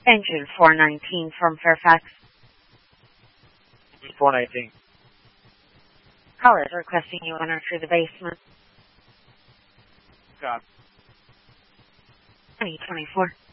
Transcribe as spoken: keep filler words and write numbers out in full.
Engine four nineteen from Fairfax. four nineteen. Caller is requesting you enter through the basement. God. twenty twenty-four.